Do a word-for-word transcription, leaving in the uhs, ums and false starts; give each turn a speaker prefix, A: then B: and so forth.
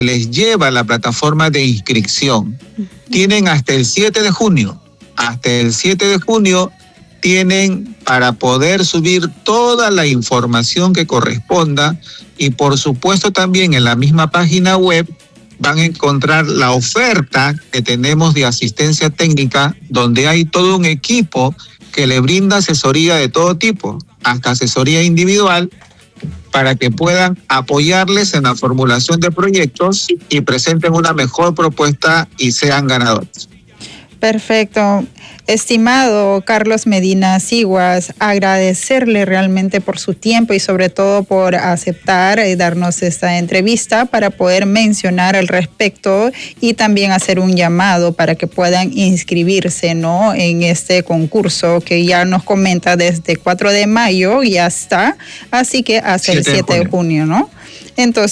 A: les lleva a la plataforma de inscripción. Tienen hasta el siete de junio. Hasta el siete de junio tienen para poder subir toda la información que corresponda, y por supuesto también en la misma página web van a encontrar la oferta que tenemos de asistencia técnica, donde hay todo un equipo que le brinda asesoría de todo tipo, hasta asesoría individual, para que puedan apoyarles en la formulación de proyectos y presenten una mejor propuesta y sean ganadores.
B: Perfecto. Estimado Carlos Medina Siguas, agradecerle realmente por su tiempo y sobre todo por aceptar y darnos esta entrevista para poder mencionar al respecto y también hacer un llamado para que puedan inscribirse, ¿no?, en este concurso que ya nos comenta desde cuatro de mayo y ya está, así que hasta el siete de junio, ¿no? Entonces,